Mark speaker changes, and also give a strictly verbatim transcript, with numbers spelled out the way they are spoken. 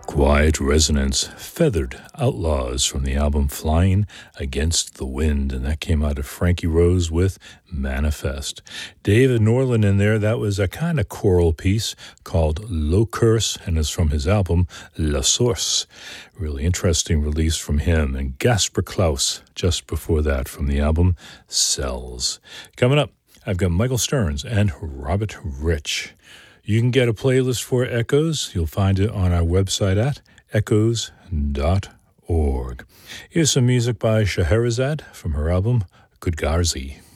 Speaker 1: Quiet Resonance, Feathered Outlaws from the album Flying Against the Wind, and that came out of Frankie Rose with Manifest. David Norland in there, that was a kind of choral piece called Low Curse, and it's from his album La Source. Really interesting release from him. And Gasper Klaus just before that from the album Cells. Coming up, I've got Michael Stearns and Robert Rich. You can get a playlist for Echoes. You'll find it on our website at echoes dot org. Here's some music by Scheherazade from her album Kudgarzi.